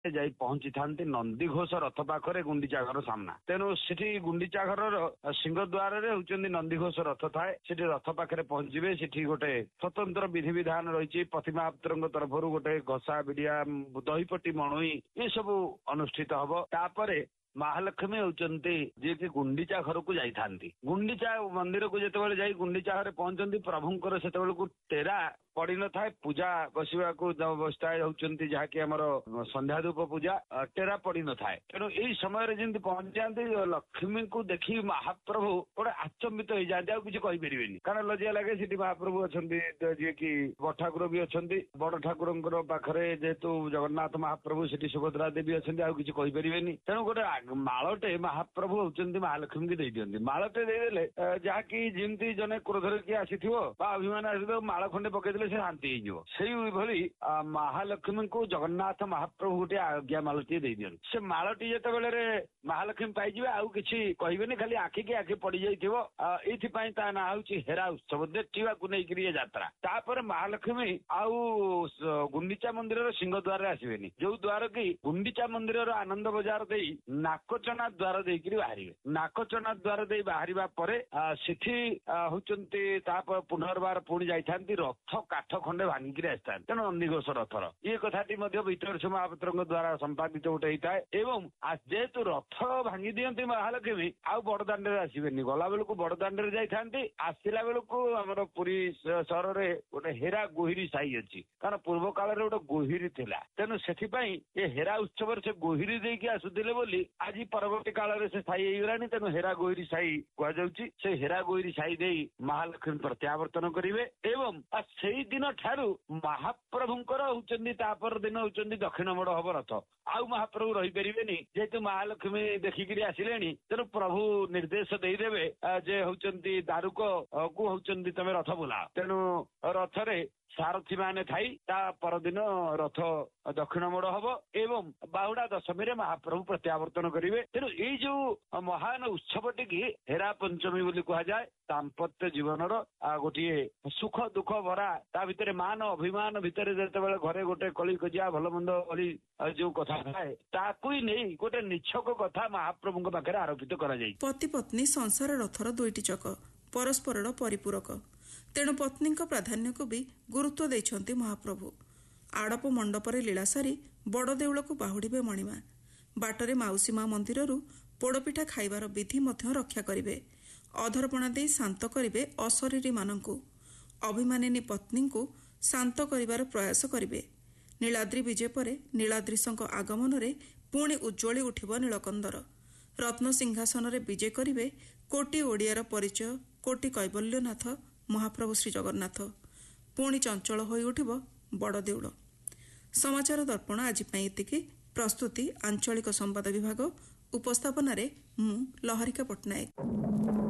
যাই পৌঁছি থাନ୍ତି ନନ୍ଦିଘୋଷ ରଥ ପାଖରେ ଗୁଣ୍ଡିଚା ଘର ସାମ୍ନା। ତେଣୁ ସେଠି ଗୁଣ୍ଡିଚା ଘରର ସିଂହ ଦ୍ୱାରରେ ହଉଛନ୍ତି ନନ୍ଦିଘୋଷ ରଥ ଥାଏ। ସେଠି ରଥ ପାଖରେ ପହଞ୍ଚିବେ। ସେଠି ଗୋଟେ ସ୍ୱତନ୍ତ୍ର ବିଧିବିଧାନ ରହିଛି। ପତି ମହାପାତ୍ରଙ୍କ ତରଫରୁ ଗୋଟେ ଘଷା ବିଡିଆ ଦହିପଟି ମଣୋଇ ଏସବୁ ଅନୁଷ୍ଠିତ ହବ। ତାପରେ ମହାଲକ୍ଷ୍ମୀ ହଉଛନ୍ତି ଯିଏକି ଗୁଣ୍ଡିଚା ଘରକୁ ଯାଇଥାନ୍ତି। ଗୁଣ୍ଡିଚା ମନ୍ଦିରକୁ ଯେତେବେଳେ ଯାଇ ଗୁଣ୍ଡିଚା ଘରେ ପହଞ୍ଚନ୍ତି ପ୍ରଭୁଙ୍କର ସେତେବେଳକୁ ଟେରା ପଡିନଥାଏ। ପୂଜା ବସିବାକୁ ବସିଥାଏ ହଉଛନ୍ତି ଯାହାକି ଆମର ସନ୍ଧ୍ୟା ଧୂପ ପୂଜା ଟେରା ପଡିନଥାଏ। ତେଣୁ ଏଇ ସମୟରେ ଯେମିତି ପହଞ୍ଚିଯାନ୍ତି ଲକ୍ଷ୍ମୀଙ୍କୁ ଦେଖି ମହାପ୍ରଭୁ ଗୋଟେ ଆଚମ୍ବିତ ହେଇଯାନ୍ତି। ଆଉ କିଛି କହିପାରିବେନି କାରଣ ଲଜ୍ଜା ଲାଗେ। ସେଠି ମହାପ୍ରଭୁ ଅଛନ୍ତି ଯିଏକି ବଡ ଠାକୁର ବି ଅଛନ୍ତି। ବଡ ଠାକୁରଙ୍କର ପାଖରେ ଯେହେତୁ ଜଗନ୍ନାଥ ମହାପ୍ରଭୁ ସେଠି ସୁଭଦ୍ରା ଦେବୀ ଅଛନ୍ତି ଆଉ କିଛି କହିପାରିବେନି। ତେଣୁ ଗୋଟେ ମାଳଟେ ମହାପ୍ରଭୁ ହଉଛନ୍ତି ମହାଲକ୍ଷ୍ମୀଙ୍କୁ ଦେଇଦିଅନ୍ତି। ମାଳଟେ ଦେଇଦେଲେ ଯାହାକି ଯେମିତି ଜଣେ କ୍ରୋଧରେ କିଏ ଆସିଥିବ ବା ଅଭିମାନ ଆସିଥିବ ମାଳ ଖଣ୍ଡେ ପକେଇଦେଲେ ସେ ଶାନ୍ତି ହେଇଯିବ। ସେଇଭଳି ମହାଲକ୍ଷ୍ମୀଙ୍କୁ ଜଗନ୍ନାଥ ମହାପ୍ରଭୁ ଗୋଟେ ଆଜ୍ଞା ମାଳଟିଏ ଦେଇଦିଅନ୍ତି। ସେ ମାଳଟି ଯେତେବେଳେ ମହାଲକ୍ଷ୍ମୀ ପାଇଯିବେ ଆଉ କିଛି କହିବେନି। ଖାଲି ଆଖିକି ଆଖି ପଡିଯାଇଥିବ। ଏଇଥିପାଇଁ ତା ନାଁ ହଉଛି ହେରା ଉତ୍ସବ। ଦେଖିବାକୁ ନେଇକିରି ଏ ଯାତ୍ରା। ତାପରେ ମହାଲକ୍ଷ୍ମୀ ଆଉ ଗୁଣ୍ଡିଚା ମନ୍ଦିରର ସିଂହ ଦ୍ୱାରରେ ଆସିବେନି। ଯୋଉ ଦ୍ୱାର କି ଗୁଣ୍ଡିଚା ମନ୍ଦିରର ଆନନ୍ଦ ବଜାର ଦେଇ ନାକଚଣା ଦ୍ୱାର ଦେଇକିରି ବାହାରିବେ। ନାକଚଣା ଦ୍ୱାର ଦେଇ ବାହାରିବା ପରେ ସେଠି ହଉଛନ୍ତି ତାପରେ ପୁନର୍ବାର ପୁଣି ଯାଇଥାନ୍ତି ରଥ କାଠ ଖଣ୍ଡେ ଭାଙ୍ଗିକିରି ଆସିଥାନ୍ତି। ତେଣୁ ନନ୍ଦିଘୋଷ ରଥର ଇଏ କଥାଟି ମଧ୍ୟ ବିତର୍ଷ ମହାପାତ୍ରଙ୍କ ଦ୍ଵାରା ସମ୍ପାଦିତ ଗୋଟେ ହେଇଥାଏ। ଏବଂ ଯେହେତୁ ରଥ ଭାଙ୍ଗି ଦିଅନ୍ତି ମହାଲକ୍ଷ୍ମୀ ଆଉ ବଡଦାଣ୍ଡରେ ଆସିବେନି। ଗଲା ବେଳକୁ ବଡଦାଣ୍ଡରେ ଯାଇଥାନ୍ତି। ଆସିଲା ବେଳକୁ ଆମର ପୁରୀ ସହରରେ ଗୋଟେ ହେରା ଗୋହିରୀ ସାହି ଅଛି। କାରଣ ପୂର୍ବ କାଳରେ ଗୋଟେ ଗୋହିରୀ ଥିଲା। ତେଣୁ ସେଥିପାଇଁ ଏ ହେରା ଉତ୍ସବରେ ସେ ଗୋହିରୀ ଦେଇକି ଆସୁଥିଲେ ବୋଲି ଆଜି ପରବର୍ତ୍ତୀ କାଳରେ ସେ ସାହି ହେଇଗଲାଣି। ତେଣୁ ହେରା ଗୋହିରୀ ସାହି କୁହାଯାଉଛି। ସେ ହେରା ଗୋହିରୀ ସାହି ଦେଇ ମହାଲକ୍ଷ୍ମୀ ପ୍ରତ୍ୟାବର୍ତ୍ତନ କରିବେ। ଏବଂ ସେଇ ଦିନ ଠାରୁ ମହାପ୍ରଭୁଙ୍କର ହଉଛନ୍ତି ତାପର ଦିନ ହଉଛନ୍ତି ଦକ୍ଷିଣ ମୋଡ ହବ ରଥ। ଆଉ ମହାପ୍ରଭୁ ରହିପାରିବେନି। ଯେହେତୁ ମହାଲକ୍ଷ୍ମୀ ଦେଖିକିରି ଆସିଲେଣି ତେଣୁ ପ୍ରଭୁ ନିର୍ଦ୍ଦେଶ ଦେଇଦେବେ ଯେ ହଉଛନ୍ତି ଦାରୁକ କୁ ହଉଛନ୍ତି ତମେ ରଥ ବୁଲାଅ। ତେଣୁ ରଥରେ ସାରଥୀ ମାନେ ଥାଇ ତା ପରଦିନ ରଥ ଦକ୍ଷିଣ ମୋଡ ହବ ଏବଂ ବାହୁଡା ଦଶମୀରେ ମହାପ୍ରଭୁ ପ୍ରତ୍ୟାବର୍ତ୍ତନ କରିବେ। ତେଣୁ ଏଇ ଯୋଉ ମହାନ ଉତ୍ସବଟିକି ହେରା ପଞ୍ଚମୀ ବୋଲି କୁହାଯାଏ। ଦାମ୍ପତ୍ୟ ଜୀବନର ଗୋଟିଏ ସୁଖ ଦୁଃଖ ଭରା ତା ଭିତରେ ମାନ ଅଭିମାନ ଭିତରେ ଯେତେବେଳେ ଘରେ ଗୋଟେ କଳି କଜିଆ ଭଲ ମନ୍ଦ ଭଳି ଯୋଉ କଥା ଥାଏ ତାକୁ ନେଇ ଗୋଟେ ନିଛକ କଥା ମହାପ୍ରଭୁଙ୍କ ପାଖରେ ଆରୋପିତ କରାଯାଇଛି। ପତି ପତ୍ନୀ ସଂସାର ରଥର ଦୁଇଟି ଚକ ପରସ୍ପରର ପରିପୂରକ। ତେଣୁ ପତ୍ନୀଙ୍କ ପ୍ରାଧାନ୍ୟକୁ ବି ଗୁରୁତ୍ୱ ଦେଇଛନ୍ତି ମହାପ୍ରଭୁ। ଆଡ଼ପ ମଣ୍ଡପରେ ଲୀଳା ସାରି ବଡ଼ଦେଉଳକୁ ବାହୁଡ଼ିବେ ମଣିମା। ବାଟରେ ମାଉସୀ ମା ମନ୍ଦିରରୁ ପୋଡ଼ପିଠା ଖାଇବାର ବିଧି ମଧ୍ୟ ରକ୍ଷା କରିବେ। ଅଧରପଣା ଦେଇ ଶାନ୍ତ କରିବେ ଅଶରୀରୀମାନଙ୍କୁ। ଅଭିମାନିନୀ ପତ୍ନୀଙ୍କୁ ଶାନ୍ତ କରିବାର ପ୍ରୟାସ କରିବେ। ନୀଳାଦ୍ରି ବିଜେ ପରେ ନୀଳାଦ୍ରୀଶଙ୍କ ଆଗମନରେ ପୁଣି ଉଜ୍ଜ୍ୱଳି ଉଠିବ ନୀଳକନ୍ଦର। ରତ୍ନସିଂହାସନରେ ବିଜେ କରିବେ କୋଟି ଓଡ଼ିଆର ପରିଚୟ କୋଟି କୈବଲ୍ୟନାଥ ମହାପ୍ରଭୁ ଶ୍ରୀ ଜଗନ୍ନାଥ। ପୁଣି ଚଞ୍ଚଳ ହୋଇ ଉଠିବ ବଡ଼ଦେଉଳ। ସମାଚାର ଦର୍ପଣ ଆଜି ପାଇଁ ଏତିକି। ପ୍ରସ୍ତୁତି ଆଞ୍ଚଳିକ ସମ୍ବାଦ ବିଭାଗ। ଉପସ୍ଥାପନାରେ ମୁଁ ଲହରିକା ପଟ୍ଟନାୟକ।